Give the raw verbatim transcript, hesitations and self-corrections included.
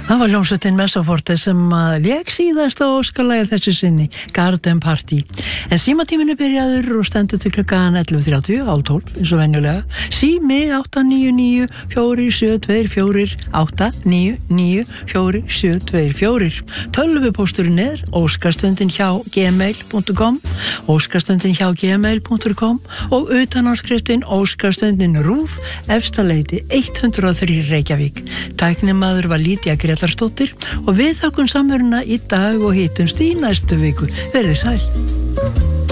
Það var hljómsveitin Messaforte sem að lék síðast á óskalagi þessu sinni, Garden Party. En símatíminu byrjaður og stendur til klukkan ellefu þrjátíu, hálf tólf, eins og venjulega. Sími átta níu níu fjögur sjö tvö fjögur, átta níu níu fjögur sjö tvö fjögur. Tölvupósturinn er óskastundin hjá gmail punktur com, óskastundin hjá gmail punktur com og utanánskriftin óskastundin rúf, efstaleiti hundrað og þrír Reykjavík. Tæknimaður var Lýdía Grétarsdóttir og við þökkum samveruna í dag og hittumst í næstu viku. Verið sæl.